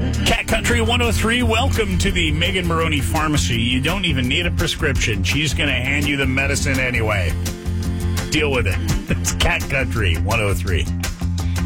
Cat Country 103, welcome to the Megan Maroney Pharmacy. You don't even need a prescription. She's going to hand you the medicine anyway. Deal with it. It's Cat Country 103.